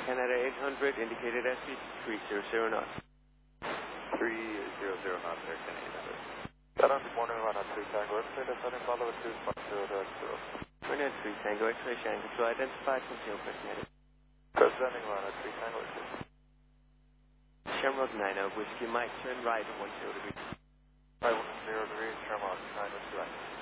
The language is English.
Canada 800, indicated SC 300 knots. 300 knots there, Canada 800. Good morning, 103 Tango X-ray, descending follow with 2.0. 103 Tango X-ray, Shanghai 2 identified from 0 personated. Descending 103 Tango X-ray. Shamrock 90, whiskey, Mike, turn right 10 degrees. Right 10 degrees, Shamrock 9 is right.